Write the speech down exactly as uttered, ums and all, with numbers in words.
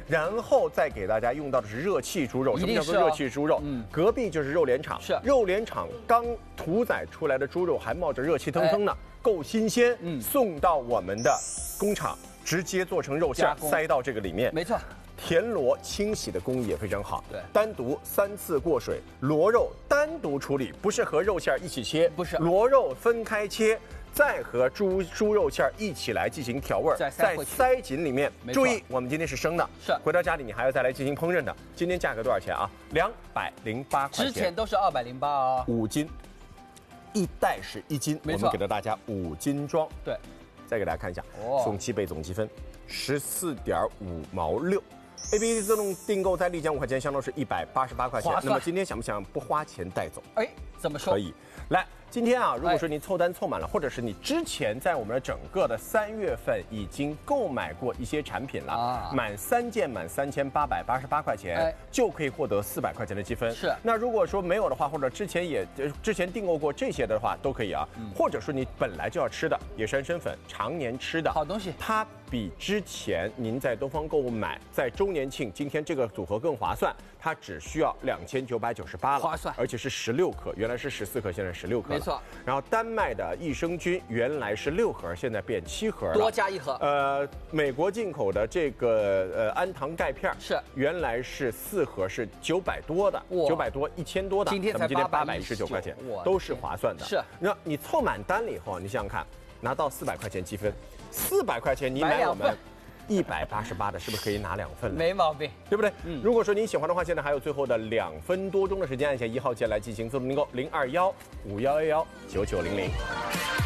然后再给大家用到的是热气猪肉。什么叫做热气猪肉？嗯，隔壁就是肉联厂， 是肉联厂刚屠宰出来的猪肉还冒着热气腾腾呢，够新鲜。嗯，送到我们的工厂，直接做成肉馅，塞到这个里面。 没错。 田螺清洗的工艺也非常好， 对， 单独三次过水，螺肉单独处理，不是和肉馅一起切， 不是， 螺肉分开切，再和猪猪肉馅一起来进行调味， 再在塞紧里面。注意，我们今天是生的， 是回到家里你还要再来进行烹饪的。今天价格多少钱啊？两百零八块钱， 之前都是二百零八哦， 五斤，一袋是一斤，我们给到大家五斤装。 对， 再给大家看一下，哦，送七倍总积分，十四点五毛六。 A P P 自动订购再立减五块钱，相当是一百八十八块钱。那么今天想不想不花钱带走？ 哎，怎么说？ 可以。来，今天啊，如果说您凑单凑满了，或者是你之前在我们的整个的三月份已经购买过一些产品了，啊、满三件满三千八百八十八块钱，哎、就可以获得四百块钱的积分。 是。那如果说没有的话，或者之前也之前订购过这些的话，都可以啊。嗯、或者说你本来就要吃的野山参粉，常年吃的好东西， 它。 比之前您在东方购物买，在周年庆今天这个组合更划算，它只需要两千九百九十八了， 划算， 而且是十六克，原来是十四克，现在十六克， 没错。 然后丹麦的益生菌原来是六盒，现在变七盒了， 多加一盒。 呃，美国进口的这个呃安糖钙片是原来是四盒是九百多的，九百多一千多的， 今天才今天八百一十九块钱，都是划算的。 是， 那你凑满单了以后，你想想看，拿到四百块钱积分。 四百块钱，你买我们一百八十八的，是不是可以拿两份了？ 没毛病， 对不对？嗯。如果说您喜欢的话，现在还有最后的两分多钟的时间，按下一号键来进行自动订购，零二幺五幺幺幺九九零零。